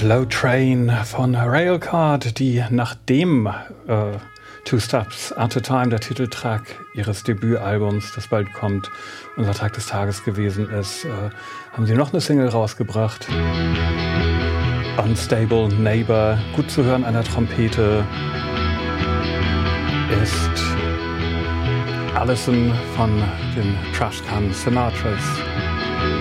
Slow Train von Railcard, die nachdem Two Steps at a Time, der Titeltrack ihres Debütalbums, das bald kommt, unser Tag des Tages gewesen ist, haben sie noch eine Single rausgebracht. Unstable Neighbor, gut zu hören an der Trompete, ist Allison von den Trashcan Sinatras.